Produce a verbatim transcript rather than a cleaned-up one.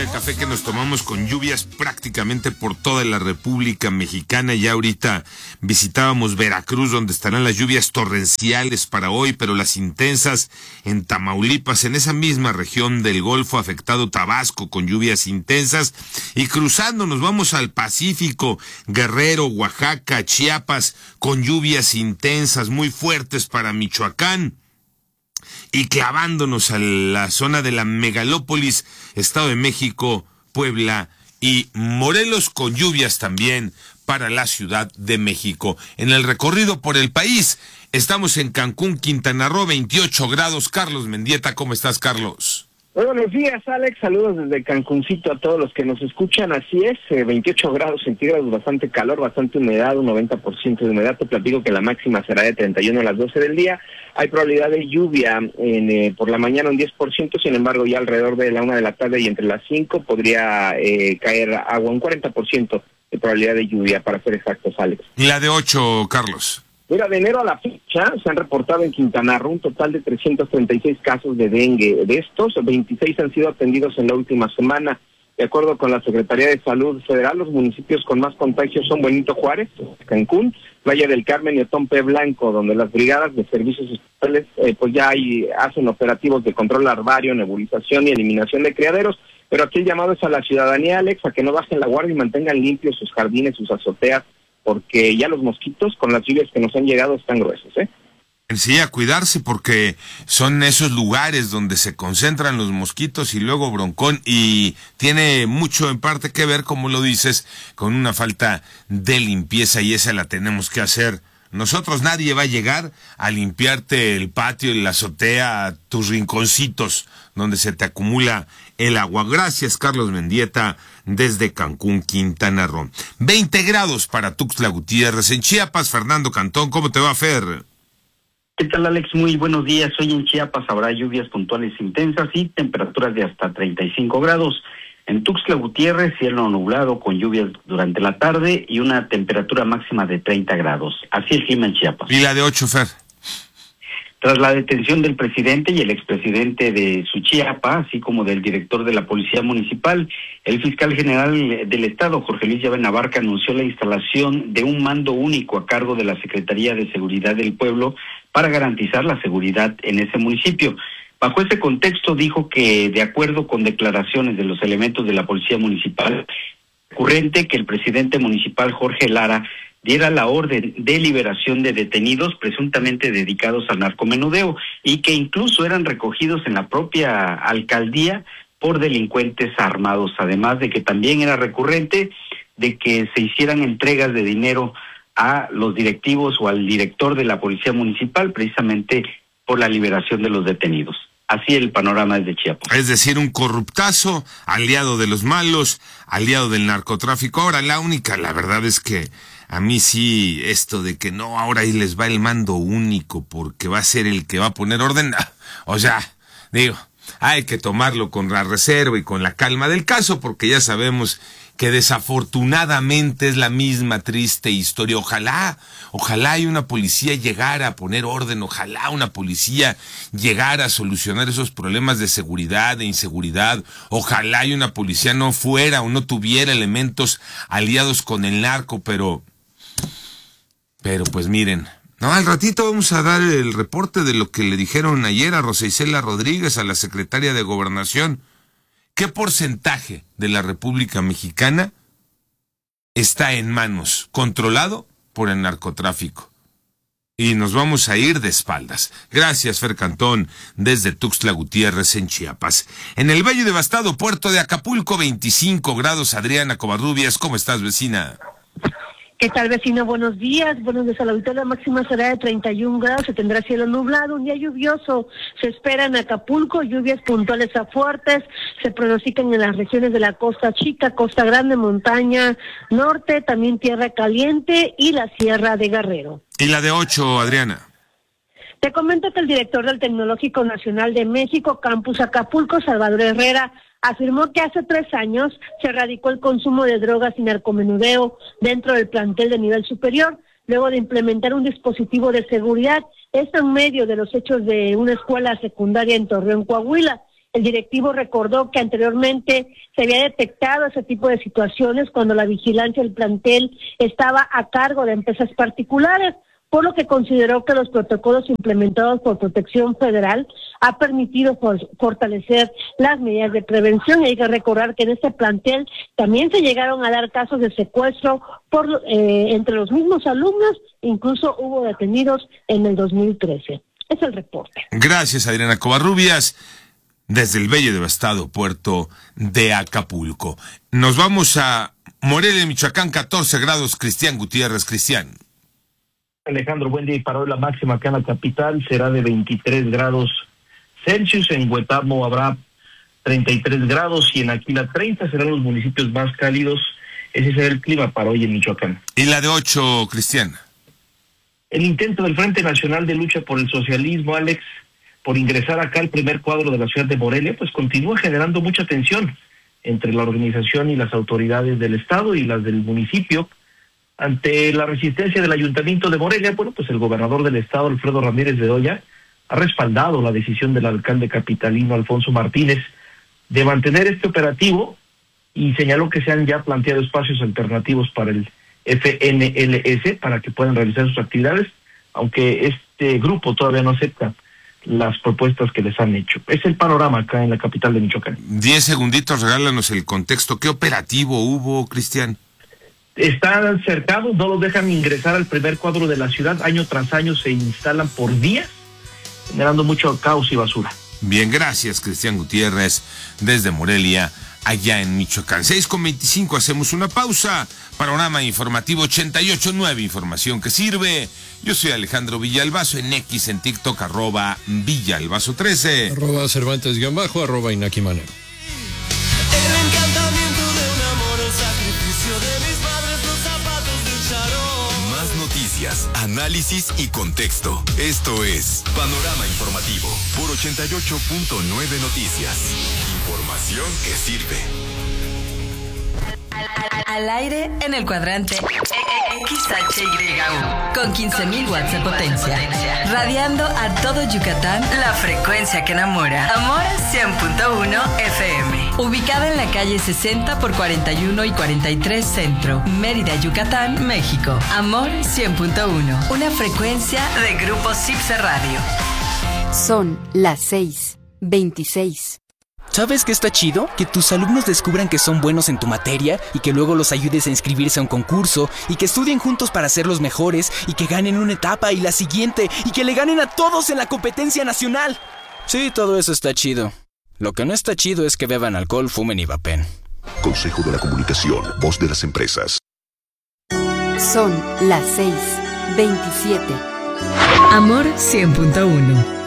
de café que nos tomamos con lluvias prácticamente por toda la República Mexicana. Ya ahorita visitábamos Veracruz, donde estarán las lluvias torrenciales para hoy, pero las intensas en Tamaulipas, en esa misma región del Golfo, afectado Tabasco con lluvias intensas. Y cruzando nos vamos al Pacífico, Guerrero, Oaxaca, Chiapas, con lluvias intensas muy fuertes para Michoacán. Y clavándonos a la zona de la megalópolis, Estado de México, Puebla y Morelos, con lluvias también para la Ciudad de México. En el recorrido por el país, estamos en Cancún, Quintana Roo, veintiocho grados. Carlos Mendieta, ¿cómo estás, Carlos? Muy buenos días, Alex. Saludos desde Cancuncito a todos los que nos escuchan. Así es, eh, veintiocho grados centígrados, bastante calor, bastante humedad, un noventa por ciento de humedad. Te platico que la máxima será de treinta y uno a las doce del día. Hay probabilidad de lluvia en, eh, por la mañana un diez por ciento, sin embargo ya alrededor de la una de la tarde y entre las cinco podría eh, caer agua, un cuarenta por ciento de probabilidad de lluvia, para ser exactos, Alex. ¿Y la de ocho, Carlos? Mira, de enero a la fecha se han reportado en Quintana Roo un total de trescientos treinta y seis casos de dengue. De estos, veintiséis han sido atendidos en la última semana. De acuerdo con la Secretaría de Salud Federal, los municipios con más contagios son Benito Juárez, Cancún, Playa del Carmen y Otompe Blanco, donde las brigadas de servicios estatales eh, pues ya hay, hacen operativos de control larvario, nebulización y eliminación de criaderos. Pero aquí el llamado es a la ciudadanía, Alex, a que no bajen la guardia y mantengan limpios sus jardines, sus azoteas, porque ya los mosquitos con las lluvias que nos han llegado están gruesos, ¿eh? Sí, a cuidarse, porque son esos lugares donde se concentran los mosquitos y luego broncón, y tiene mucho en parte que ver, como lo dices, con una falta de limpieza, y esa la tenemos que hacer nosotros. Nadie va a llegar a limpiarte el patio y la azotea, tus rinconcitos donde se te acumula el agua. Gracias, Carlos Mendieta, desde Cancún, Quintana Roo. veinte grados para Tuxtla Gutiérrez. En Chiapas, Fernando Cantón, ¿cómo te va, Fer? ¿Qué tal, Alex? Muy buenos días. Hoy en Chiapas habrá lluvias puntuales intensas y temperaturas de hasta treinta y cinco grados. En Tuxtla Gutiérrez, cielo nublado con lluvias durante la tarde y una temperatura máxima de treinta grados. Así el clima en Chiapas. ¿Y la de ocho, Fer? Tras la detención del presidente y el expresidente de Suchiapa, así como del director de la Policía Municipal, el fiscal general del Estado, Jorge Luis Llave Navarca, anunció la instalación de un mando único a cargo de la Secretaría de Seguridad del Pueblo para garantizar la seguridad en ese municipio. Bajo ese contexto, dijo que, de acuerdo con declaraciones de los elementos de la Policía Municipal, es recurrente que el presidente municipal, Jorge Lara, diera la orden de liberación de detenidos presuntamente dedicados al narcomenudeo y que incluso eran recogidos en la propia alcaldía por delincuentes armados, además de que también era recurrente de que se hicieran entregas de dinero a los directivos o al director de la Policía Municipal precisamente por la liberación de los detenidos. Así el panorama es de Chiapas. Es decir, un corruptazo, aliado de los malos, aliado del narcotráfico. Ahora, la única, la verdad es que a mí sí, esto de que no, ahora ahí les va el mando único porque va a ser el que va a poner orden. O sea, digo, hay que tomarlo con la reserva y con la calma del caso, porque ya sabemos que desafortunadamente es la misma triste historia. Ojalá, ojalá y una policía llegara a poner orden, ojalá una policía llegara a solucionar esos problemas de seguridad, de inseguridad, ojalá y una policía no fuera o no tuviera elementos aliados con el narco, pero, pero pues miren, no, al ratito vamos a dar el reporte de lo que le dijeron ayer a Rosa Isela Rodríguez, a la secretaria de Gobernación. ¿Qué porcentaje de la República Mexicana está en manos, controlado por el narcotráfico? Y nos vamos a ir de espaldas. Gracias, Fer Cantón, desde Tuxtla Gutiérrez, en Chiapas. En el bello y devastado puerto de Acapulco, veinticinco grados. Adriana Covarrubias, ¿cómo estás, vecina? ¿Qué tal, vecino? Buenos días. Buenos días al auditorio. La máxima será de treinta y un grados. Se tendrá cielo nublado, un día lluvioso. Se espera en Acapulco lluvias puntuales a fuertes. Se pronostican en las regiones de la Costa Chica, Costa Grande, Montaña Norte, también Tierra Caliente y la Sierra de Guerrero. ¿Y la de ocho, Adriana? Te comento que el director del Tecnológico Nacional de México, Campus Acapulco, Salvador Herrera, afirmó que hace tres años se erradicó el consumo de drogas y narcomenudeo dentro del plantel de nivel superior, luego de implementar un dispositivo de seguridad, esto en medio de los hechos de una escuela secundaria en Torreón, Coahuila. El directivo recordó que anteriormente se había detectado ese tipo de situaciones cuando la vigilancia del plantel estaba a cargo de empresas particulares, por lo que consideró que los protocolos implementados por Protección Federal ha permitido for- fortalecer las medidas de prevención. Y hay que recordar que en este plantel también se llegaron a dar casos de secuestro por eh, entre los mismos alumnos, incluso hubo detenidos en el dos mil trece. Es el reporte. Gracias, Adriana Covarrubias, desde el bello y devastado puerto de Acapulco. Nos vamos a Morelia, Michoacán, catorce grados, Cristian Gutiérrez. Cristian. Alejandro, buen día. Y para hoy la máxima acá en la capital será de veintitrés grados Celsius. En Huetamo habrá treinta y tres grados y en Aquila treinta. Serán los municipios más cálidos. Ese será el clima para hoy en Michoacán. ¿Y la de ocho, Cristian? El intento del Frente Nacional de Lucha por el Socialismo, Alex, por ingresar acá al primer cuadro de la ciudad de Morelia, pues continúa generando mucha tensión entre la organización y las autoridades del estado y las del municipio. Ante la resistencia del Ayuntamiento de Morelia, bueno, pues el gobernador del estado, Alfredo Ramírez Bedoya, ha respaldado la decisión del alcalde capitalino, Alfonso Martínez, de mantener este operativo y señaló que se han ya planteado espacios alternativos para el F N L S para que puedan realizar sus actividades, aunque este grupo todavía no acepta las propuestas que les han hecho. Es el panorama acá en la capital de Michoacán. Diez segunditos, regálanos el contexto. ¿Qué operativo hubo, Cristian? Están cercados, no los dejan ingresar al primer cuadro de la ciudad. Año tras año se instalan por días, generando mucho caos y basura. Bien, gracias, Cristian Gutiérrez, desde Morelia, allá en Michoacán. seis con veinticinco, hacemos una pausa. Panorama informativo ochenta y ocho punto nueve, información que sirve. Yo soy Alejandro Villalbazo, en X, en TikTok, arroba Villalbazo trece. Arroba Cervantes guión bajo, arroba Inaki Manero. El encantamiento de un amor, el sacrificio de mis padres, los zapatos de un charol. Más noticias, análisis y contexto. Esto es Panorama Informativo por ochenta y ocho punto nueve Noticias. Información que sirve. Al aire en el cuadrante X H Y U con quince mil watts de potencia, radiando a todo Yucatán la frecuencia que enamora. Amor cien punto uno F M, ubicada en la calle sesenta por cuarenta y uno y cuarenta y tres Centro, Mérida, Yucatán, México. Amor cien punto uno, una frecuencia de Grupo Cipse Radio. Son las seis veintiséis. ¿Sabes qué está chido? Que tus alumnos descubran que son buenos en tu materia y que luego los ayudes a inscribirse a un concurso y que estudien juntos para ser los mejores y que ganen una etapa y la siguiente y que le ganen a todos en la competencia nacional. Sí, todo eso está chido. Lo que no está chido es que beban alcohol, fumen y vapen. Consejo de la Comunicación, voz de las empresas. Son las seis veintisiete. Amor cien punto uno.